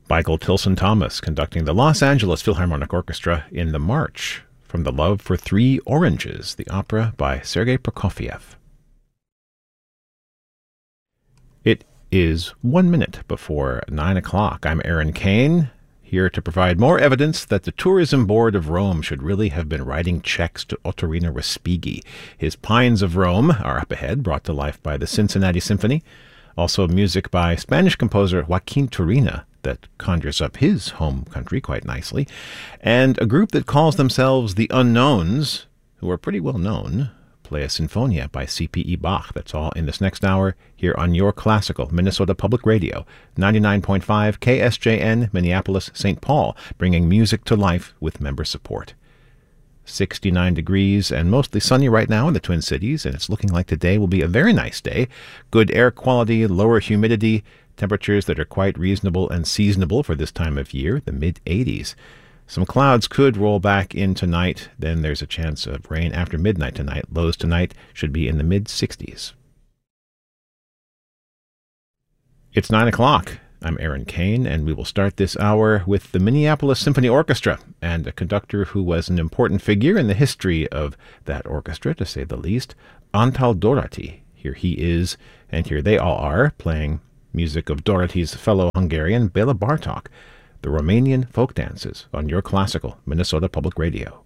Michael Tilson Thomas conducting the Los Angeles Philharmonic Orchestra in the March from The Love for Three Oranges, the opera by Sergei Prokofiev. It is 1 minute before 9 o'clock. I'm Aaron Kane, here to provide more evidence that the Tourism Board of Rome should really have been writing checks to Ottorino Respighi. His Pines of Rome are up ahead, brought to life by the Cincinnati Symphony. Also music by Spanish composer Joaquin Turina that conjures up his home country quite nicely. And a group that calls themselves the Unknowns, who are pretty well known, play a Sinfonia by C.P.E. Bach. That's all in this next hour here on Your Classical, Minnesota Public Radio, 99.5 KSJN, Minneapolis, St. Paul, bringing music to life with member support. 69 degrees and mostly sunny right now in the Twin Cities, and it's looking like today will be a very nice day. Good air quality, lower humidity, temperatures that are quite reasonable and seasonable for this time of year, the mid-80s. Some clouds could roll back in tonight. Then there's a chance of rain after midnight tonight. Lows tonight should be in the mid-60s. It's 9 o'clock. I'm Aaron Kane, and we will start this hour with the Minneapolis Symphony Orchestra and a conductor who was an important figure in the history of that orchestra, to say the least, Antal Doráty. Here he is, and here they all are, playing music of Doráty's fellow Hungarian, Béla Bartók. The Romanian folk dances on Your Classical, Minnesota Public Radio.